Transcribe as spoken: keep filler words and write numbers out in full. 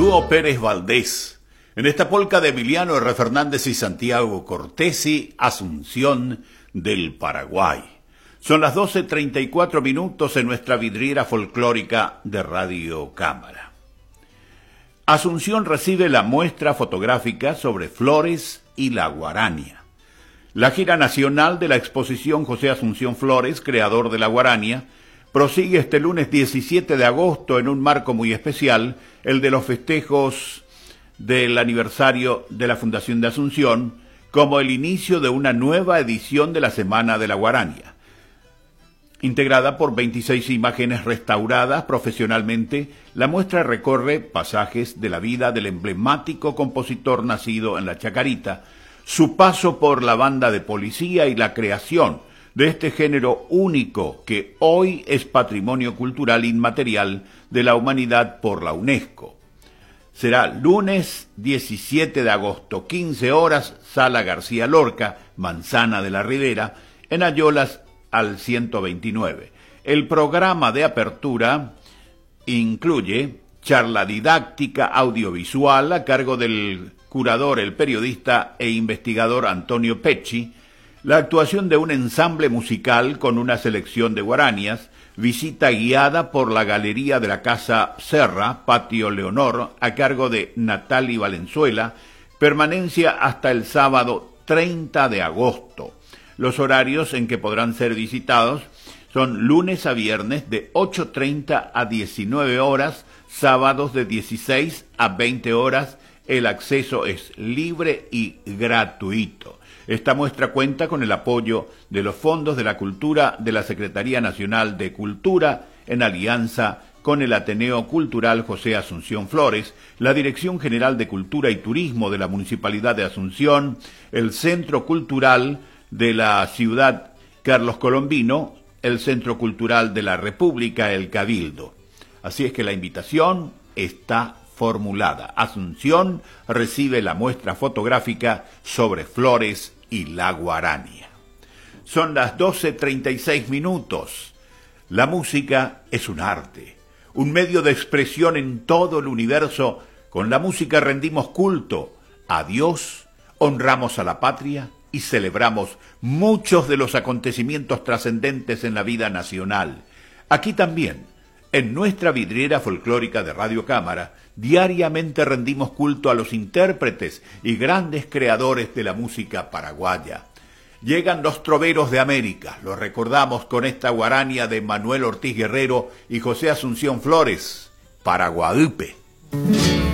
dúo Pérez Valdés. En esta polca de Emiliano R. Fernández y Santiago Cortesi, Asunción del Paraguay. Son las doce treinta y cuatro minutos en nuestra vidriera folclórica de Radio Cámara. Asunción recibe la muestra fotográfica sobre Flores y la Guarania. La gira nacional de la exposición José Asunción Flores, creador de la Guarania, prosigue este lunes diecisiete de agosto en un marco muy especial, el de los festejos del aniversario de la Fundación de Asunción, como el inicio de una nueva edición de la Semana de la Guarania. Integrada por veintiséis imágenes restauradas profesionalmente, la muestra recorre pasajes de la vida del emblemático compositor nacido en la Chacarita, su paso por la banda de policía y la creación de este género único que hoy es patrimonio cultural inmaterial de la humanidad por la UNESCO. Será lunes diecisiete de agosto, quince horas, Sala García Lorca, Manzana de la Ribera, en Ayolas al ciento veintinueve. El programa de apertura incluye charla didáctica audiovisual a cargo del curador, el periodista e investigador Antonio Pecci, la actuación de un ensamble musical con una selección de guaranias, visita guiada por la Galería de la Casa Serra, Patio Leonor, a cargo de Natali Valenzuela, permanencia hasta el sábado treinta de agosto. Los horarios en que podrán ser visitados son lunes a viernes de ocho treinta a diecinueve horas, sábados de dieciséis a veinte horas. El acceso es libre y gratuito. Esta muestra cuenta con el apoyo de los fondos de la cultura de la Secretaría Nacional de Cultura en alianza con el Ateneo Cultural José Asunción Flores, la Dirección General de Cultura y Turismo de la Municipalidad de Asunción, el Centro Cultural de la Ciudad Carlos Colombino, el Centro Cultural de la República, el Cabildo. Así es que la invitación está formulada. Asunción recibe la muestra fotográfica sobre Flores y la Guarania. Son las doce treinta y seis minutos. La música es un arte, un medio de expresión en todo el universo. Con la música rendimos culto a Dios, honramos a la patria y celebramos muchos de los acontecimientos trascendentes en la vida nacional. Aquí también, en nuestra vidriera folclórica de Radio Cámara, diariamente rendimos culto a los intérpretes y grandes creadores de la música paraguaya. Llegan los troveros de América, los recordamos con esta guarania de Manuel Ortiz Guerrero y José Asunción Flores, Paraguadupe.